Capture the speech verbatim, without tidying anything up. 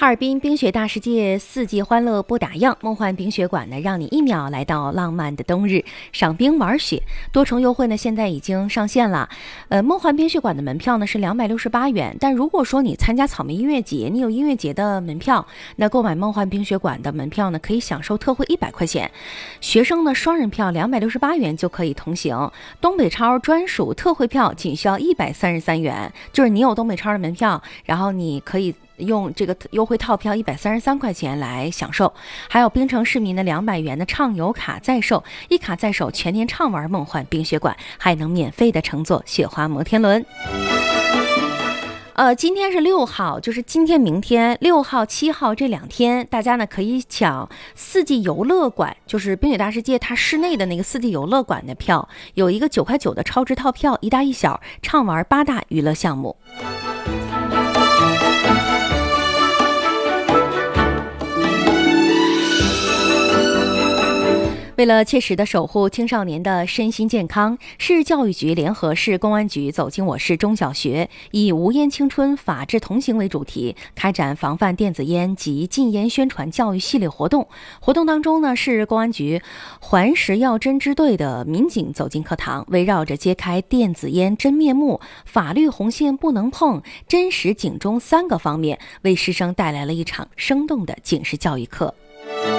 哈尔滨冰雪大世界，四季欢乐不打烊。梦幻冰雪馆呢，让你一秒来到浪漫的冬日，赏冰玩雪，多重优惠呢，现在已经上线了。呃，梦幻冰雪馆的门票呢是两百六十八元，但如果说你参加草莓音乐节，你有音乐节的门票，那购买梦幻冰雪馆的门票呢，可以享受特惠一百块钱。学生呢，双人票两百六十八元就可以同行。东北超专属特惠票仅需要一百三十三元，就是你有东北超的门票，然后你可以用这个优惠套票一百三十三块钱来享受，还有冰城市民的两百元的畅游卡在售，一卡在手，全年畅玩梦幻冰雪馆，还能免费的乘坐雪花摩天轮。呃，今天是六号，就是今天、明天六号、七号这两天，大家呢可以抢四季游乐馆，就是冰雪大世界它室内的那个四季游乐馆的票，有一个九块九的超值套票，一大一小，畅玩八大娱乐项目。为了切实的守护青少年的身心健康，市教育局联合市公安局走进我市中小学，以无烟青春法治同行为主题，开展防范电子烟及禁烟宣传教育系列活动。活动当中呢，市公安局环食药侦支队的民警走进课堂，围绕着揭开电子烟真面目、法律红线不能碰、真实警钟三个方面，为师生带来了一场生动的警示教育课。